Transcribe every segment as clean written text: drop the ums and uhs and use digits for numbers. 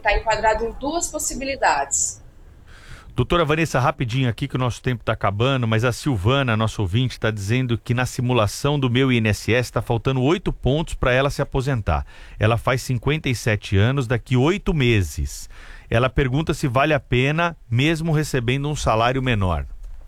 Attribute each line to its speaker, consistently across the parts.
Speaker 1: está enquadrado em duas possibilidades.
Speaker 2: Doutora Vanessa, rapidinho aqui que o nosso tempo está acabando, mas a Silvana, nossa ouvinte, está dizendo que na simulação do meu INSS está faltando 8 pontos para ela se aposentar. Ela faz 57 anos, daqui 8 meses. Ela pergunta se vale a pena, mesmo recebendo um salário menor.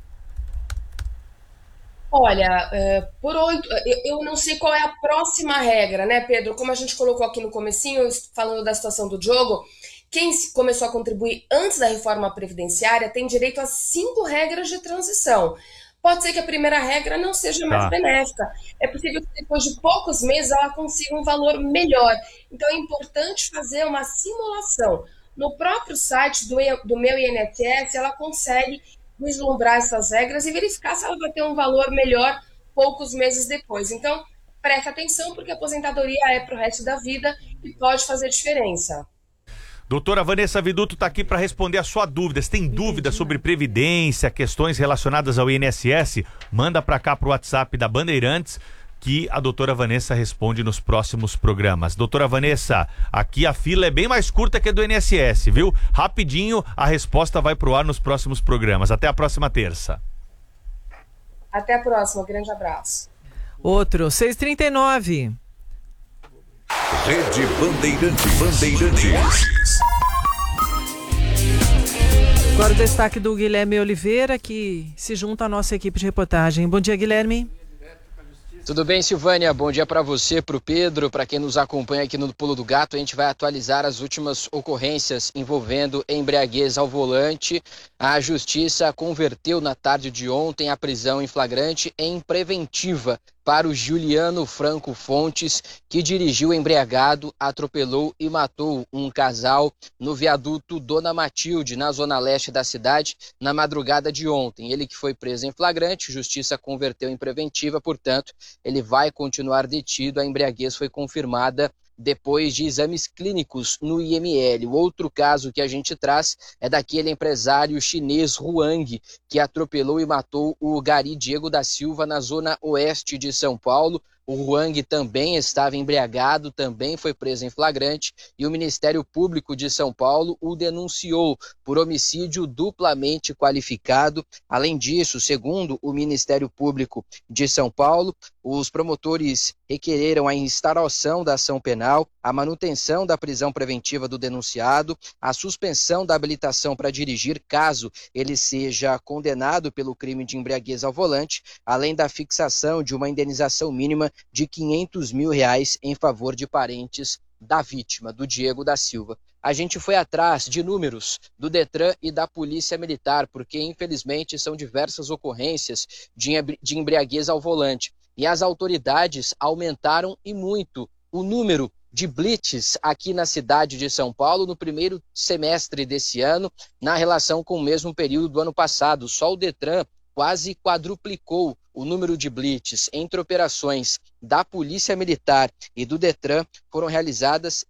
Speaker 1: Olha, eu não sei qual é a próxima regra, né, Pedro? Como a gente colocou aqui no comecinho, falando da situação do Diogo, quem começou a contribuir antes da reforma previdenciária tem direito a 5 regras de transição. Pode ser que a primeira regra não seja mais benéfica. É possível que depois de poucos meses ela consiga um valor melhor. Então é importante fazer uma simulação. No próprio site do Meu INSS, ela consegue vislumbrar essas regras e verificar se ela vai ter um valor melhor poucos meses depois. Então, preste atenção, porque a aposentadoria é para o resto da vida e pode fazer diferença.
Speaker 2: Doutora Vanessa Viduto está aqui para responder a sua dúvida. Se tem dúvida sobre previdência, questões relacionadas ao INSS, manda para cá pro WhatsApp da Bandeirantes, que a doutora Vanessa responde nos próximos programas. Doutora Vanessa, aqui a fila é bem mais curta que a do INSS, viu? Rapidinho, a resposta vai pro ar nos próximos programas. Até a próxima terça.
Speaker 1: Até a próxima, grande abraço.
Speaker 3: Outro, 6h39.
Speaker 4: Rede Bandeirantes.
Speaker 3: Agora o destaque do Guilherme Oliveira, que se junta à nossa equipe de reportagem. Bom dia, Guilherme.
Speaker 5: Tudo bem, Silvânia? Bom dia para você, para o Pedro, para quem nos acompanha aqui no Pulo do Gato. A gente vai atualizar as últimas ocorrências envolvendo embriaguez ao volante. A Justiça converteu na tarde de ontem a prisão em flagrante em preventiva para o Juliano Franco Fontes, que dirigiu embriagado, atropelou e matou um casal no viaduto Dona Matilde, na zona leste da cidade, na madrugada de ontem. Ele que foi preso em flagrante, Justiça converteu em preventiva, portanto, ele vai continuar detido. A embriaguez foi confirmada depois de exames clínicos no IML. O outro caso que a gente traz é daquele empresário chinês Huang, que atropelou e matou o Gari Diego da Silva na zona oeste de São Paulo. O Huang também estava embriagado, também foi preso em flagrante e o Ministério Público de São Paulo o denunciou por homicídio duplamente qualificado. Além disso, segundo o Ministério Público de São Paulo, os promotores requereram a instauração da ação penal, a manutenção da prisão preventiva do denunciado, a suspensão da habilitação para dirigir caso ele seja condenado pelo crime de embriaguez ao volante, além da fixação de uma indenização mínima de R$500 mil em favor de parentes da vítima, do Diego da Silva. A gente foi atrás de números do Detran e da Polícia Militar, porque infelizmente são diversas ocorrências de embriaguez ao volante. E as autoridades aumentaram e muito o número de blitz aqui na cidade de São Paulo no primeiro semestre desse ano, na relação com o mesmo período do ano passado. Só o Detran quase quadruplicou o número de blitz. Entre operações da Polícia Militar e do Detran foram realizadas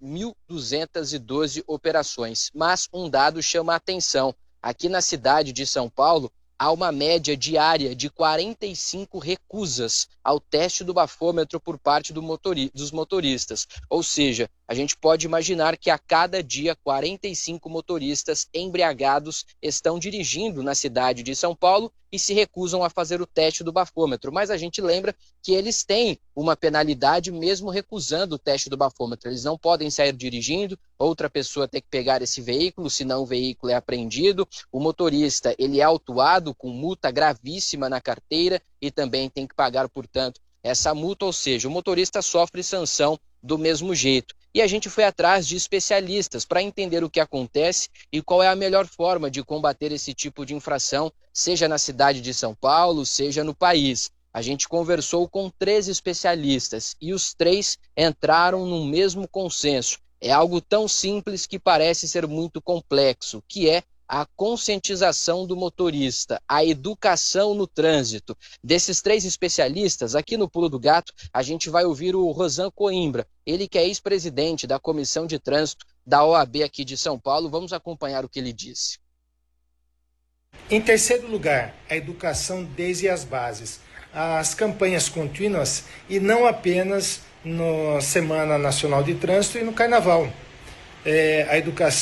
Speaker 5: 1.212 operações. Mas um dado chama a atenção. Aqui na cidade de São Paulo, há uma média diária de 45 recusas ao teste do bafômetro por parte dos motoristas. Ou seja, a gente pode imaginar que a cada dia 45 motoristas embriagados estão dirigindo na cidade de São Paulo e se recusam a fazer o teste do bafômetro. Mas a gente lembra que eles têm uma penalidade mesmo recusando o teste do bafômetro. Eles não podem sair dirigindo, outra pessoa tem que pegar esse veículo, senão o veículo é apreendido. O motorista ele é autuado com multa gravíssima na carteira e também tem que pagar, portanto, essa multa, ou seja, o motorista sofre sanção do mesmo jeito. E a gente foi atrás de especialistas para entender o que acontece e qual é a melhor forma de combater esse tipo de infração, seja na cidade de São Paulo, seja no país. A gente conversou com 3 especialistas e os 3 entraram no mesmo consenso. É algo tão simples que parece ser muito complexo, que é a conscientização do motorista, a educação no trânsito. Desses 3 especialistas, aqui no Pulo do Gato, a gente vai ouvir o Rosan Coimbra, ele que é ex-presidente da Comissão de Trânsito da OAB aqui de São Paulo. Vamos acompanhar o que ele disse.
Speaker 6: Em terceiro lugar, a educação desde as bases. As campanhas contínuas e não apenas na Semana Nacional de Trânsito e no Carnaval. A educação